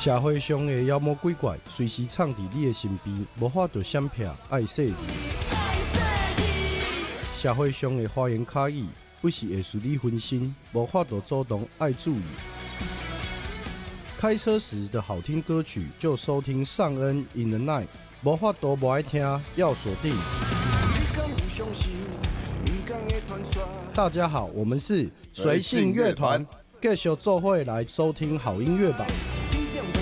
社会上的妖魔鬼怪随时藏伫你的身边，无法度闪避爱说你。社会上的花言巧语不是会使你分心，无法度主动爱注意。开车时的好听歌曲就收听尚恩 In the Night， 无法度不爱听要锁定。大家好，我们是随性乐团，继续做伙来收听好音乐吧。